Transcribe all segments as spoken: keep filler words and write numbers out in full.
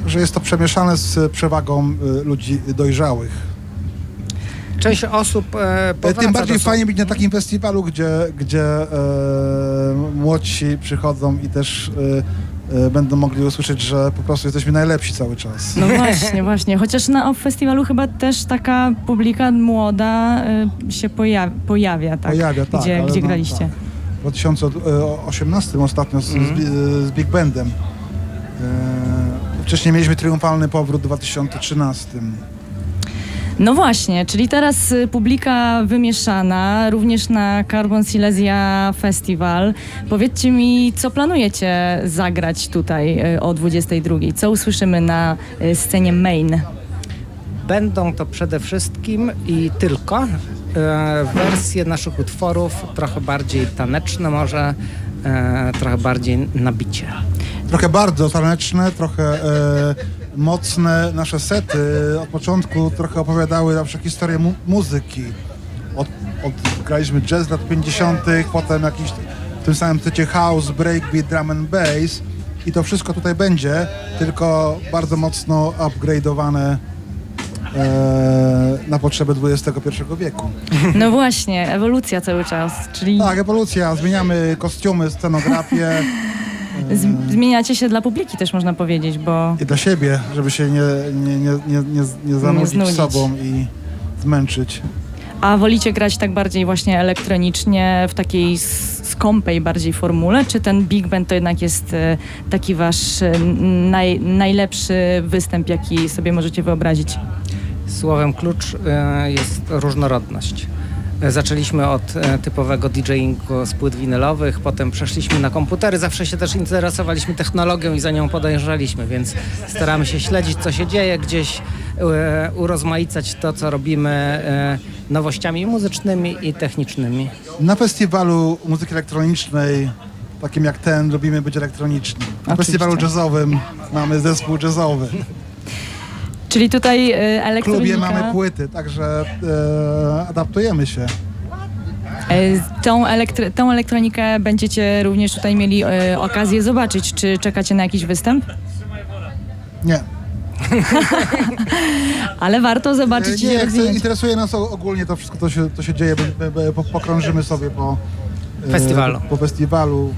Także jest to przemieszane z przewagą y, ludzi dojrzałych. Część osób e, powraca Tym bardziej do... fajnie być na takim festiwalu, gdzie, gdzie e, młodsi przychodzą i też e, e, będą mogli usłyszeć, że po prostu jesteśmy najlepsi cały czas. No właśnie, właśnie. Chociaż na off festiwalu chyba też taka publika młoda y, się pojawi, pojawia, tak? Pojawia, tak, Gdzie, ale gdzie no, graliście? tak. W dwa tysiące osiemnastym ostatnio z, Mhm. z, z Big Bandem. E, wcześniej mieliśmy triumfalny powrót w dwa tysiące trzynastym. No właśnie, czyli teraz y, publika wymieszana, również na Carbon Silesia Festival. Powiedzcie mi, co planujecie zagrać tutaj y, o dwudziestej drugiej? Co usłyszymy na y, scenie main? Będą to przede wszystkim i tylko e, wersje naszych utworów trochę bardziej taneczne, może e, trochę bardziej na bicie. Trochę bardzo taneczne, trochę e, mocne. Nasze sety od początku trochę opowiadały zawsze historię mu muzyki. Od, od, graliśmy jazz lat pięćdziesiątych, potem jakiś w tym samym secie house, breakbeat, drum and bass i to wszystko tutaj będzie, tylko bardzo mocno upgrade'owane e, na potrzeby dwudziestego pierwszego wieku. No właśnie, ewolucja cały czas, czyli Tak, ewolucja, zmieniamy kostiumy, scenografię. z- zmieniacie się dla publiki też można powiedzieć, bo I dla siebie, żeby się nie, nie, nie, nie, nie, nie zanudzić znudzić. sobą i zmęczyć. a wolicie grać tak bardziej właśnie elektronicznie, w takiej s- skąpej bardziej formule, czy ten Big Band to jednak jest e, taki wasz e, naj, najlepszy występ, jaki sobie możecie wyobrazić? Słowem klucz e, jest różnorodność. E, Zaczęliśmy od e, typowego DJingu z płyt winylowych, potem przeszliśmy na komputery, zawsze się też interesowaliśmy technologią i za nią podążaliśmy, więc staramy się śledzić, co się dzieje, gdzieś e, urozmaicać to, co robimy e, nowościami muzycznymi i technicznymi. Na festiwalu muzyki elektronicznej, takim jak ten, lubimy być elektroniczni. Na Oczywiście. festiwalu jazzowym mamy zespół jazzowy. Czyli tutaj e, W elektronika... klubie mamy płyty, także e, adaptujemy się. E, Tą, elektry- tą elektronikę będziecie również tutaj mieli e, okazję zobaczyć. Czy czekacie na jakiś występ? Nie. Ale warto zobaczyć. Nie, e, chcę, zdjęcia. interesuje nas o- ogólnie to wszystko, to się, to się dzieje, by, by, po, pokrążymy sobie po e, Festiwalu. Po festiwalu.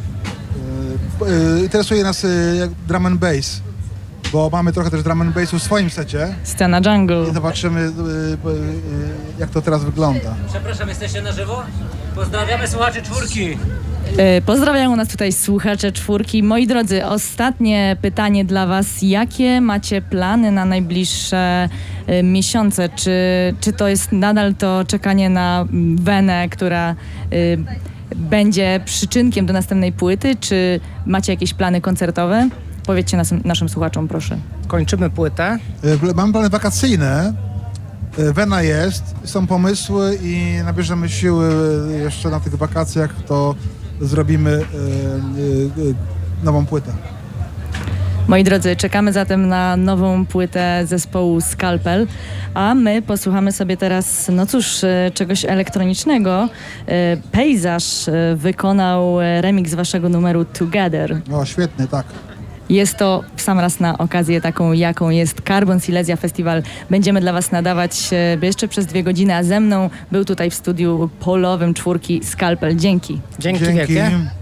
E, e, interesuje nas e, jak drum and bass, bo mamy trochę też drum and bassu w swoim secie Scena jungle. i zobaczymy e, e, jak to teraz wygląda. Przepraszam, jesteście na żywo? Pozdrawiamy słuchaczy czwórki. E, Pozdrawiam u nas tutaj słuchacze czwórki. Moi drodzy, ostatnie pytanie dla was. Jakie macie plany na najbliższe e, miesiące? Czy, czy to jest nadal to czekanie na mm, Wenę, która e, będzie przyczynkiem do następnej płyty? Czy macie jakieś plany koncertowe? Powiedzcie nas, naszym słuchaczom, proszę. Kończymy płytę. E, Mamy plany wakacyjne. E, Wena jest, są pomysły i nabierzemy siły jeszcze na tych wakacjach, to zrobimy e, e, e, nową płytę. Moi drodzy, czekamy zatem na nową płytę zespołu Scalpel, a my posłuchamy sobie teraz, no cóż, e, czegoś elektronicznego. E, Pejzaż e, wykonał e, remix waszego numeru Together. O, świetnie, tak. Jest to w sam raz na okazję taką, jaką jest Carbon Silesia Festival. Będziemy dla was nadawać e, jeszcze przez dwie godziny, a ze mną był tutaj w studiu polowym czwórki Scalpel. Dzięki. Dzięki, Dzięki. wielkie.